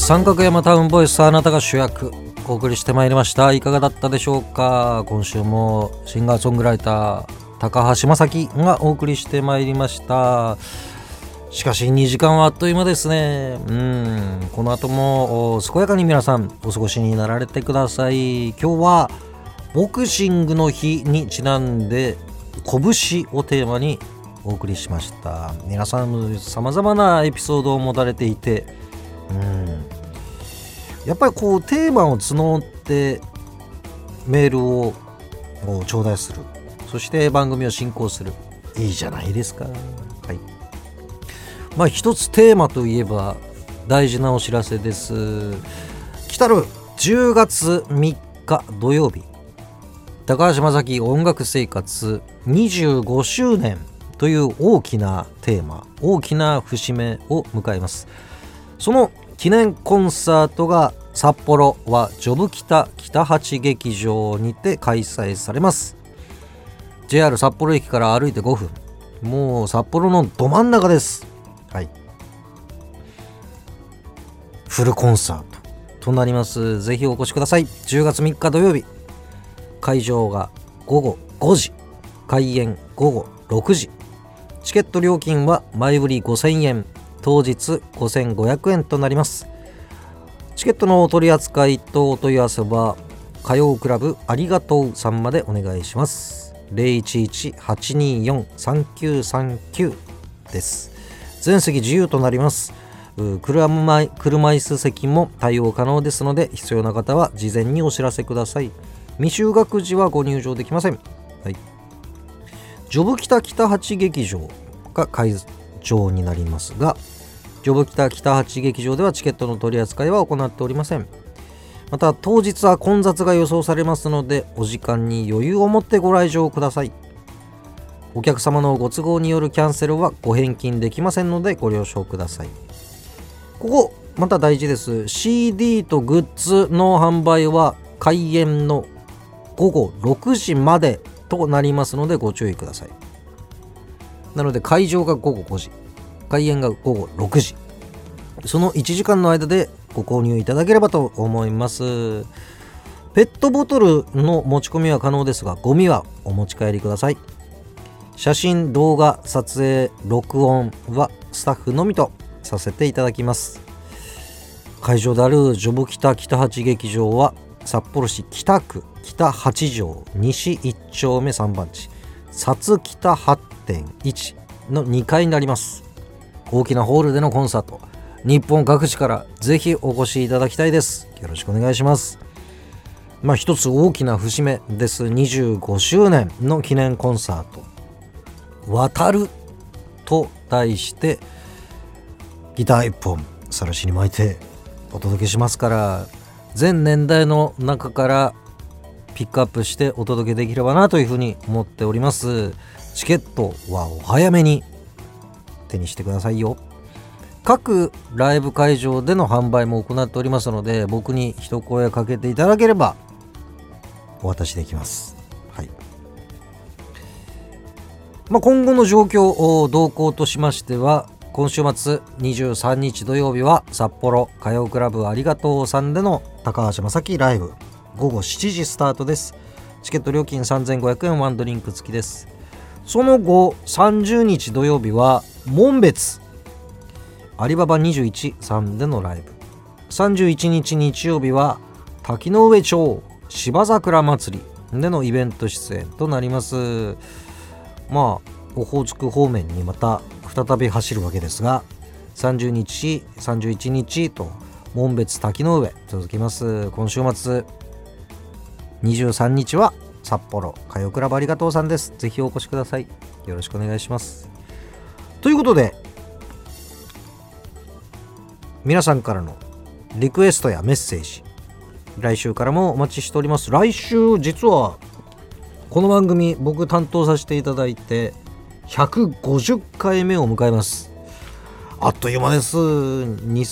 三角山タウンボイス、あなたが主役、お送りしてまいりました。いかがだったでしょうか。今週もシンガーソングライター高橋正樹がお送りしてまいりました。しかし2時間はあっという間ですね。この後も健やかに皆さんお過ごしになられてください。今日はボクシングの日にちなんで拳をテーマにお送りしました。皆さん様々なエピソードを持たれていて、やっぱりこうテーマを募ってメールを頂戴する、そして番組を進行する、いいじゃないですか。一つテーマといえば大事なお知らせです。来たる10月3日土曜日、高橋正樹音楽生活25周年という大きなテーマ、大きな節目を迎えます。その記念コンサートが札幌はジョブ北北八劇場にて開催されます。 JR 札幌駅から歩いて5分、もう札幌のど真ん中です。フルコンサートとなります。ぜひお越しください。10月3日土曜日、会場が午後5時、開演午後6時。チケット料金は前売り5000円、当日5500円となります。チケットのお取り扱いとお問い合わせは歌謡クラブありがとうさんまでお願いします。 011-824-3939 です。全席自由となります。車椅子席も対応可能ですので、必要な方は事前にお知らせください。未就学時はご入場できません。ジョブ北北八劇場が会場になりますが、ジョブ北北八劇場ではチケットの取り扱いは行っておりません。また当日は混雑が予想されますので、お時間に余裕を持ってご来場ください。お客様のご都合によるキャンセルはご返金できませんのでご了承ください。ここまた大事です。 CD とグッズの販売は開演の午後6時までとなりますのでご注意ください。なので会場が午後5時、開演が午後6時、その1時間の間でご購入いただければと思います。ペットボトルの持ち込みは可能ですが、ゴミはお持ち帰りください。写真、動画、撮影、録音はスタッフのみとさせていただきます。会場であるジョブ北北八劇場は札幌市北区北八条西1丁目3番地さつ北 8.1 の2階になります。大きなホールでのコンサート、日本各地からぜひお越しいただきたいです。よろしくお願いします。一つ大きな節目です。25周年の記念コンサート、渡ると題してギター1本さらしに巻いてお届けしますから、全年代の中からピックアップしてお届けできればなというふうに思っております。チケットはお早めに手にしてくださいよ。各ライブ会場での販売も行っておりますので、僕に一声かけていただければお渡しできます。今後の状況を動向としましては、今週末23日土曜日は札幌歌謡クラブありがとうさんでの高橋正樹ライブ、午後7時スタートです。チケット料金3500円、ワンドリンク付きです。その後30日土曜日は紋別アリババ21さんでのライブ、31日日曜日は滝上町芝桜祭りでのイベント出演となります。オホーツク方面にまた再び走るわけですが、30日31日と紋別滝の上続きます。今週末23日は札幌歌謡クラブありがとうさんです。ぜひお越しください。よろしくお願いします。ということで、皆さんからのリクエストやメッセージ、来週からもお待ちしております。来週実はこの番組僕担当させていただいて150回目を迎えます。あっという間です。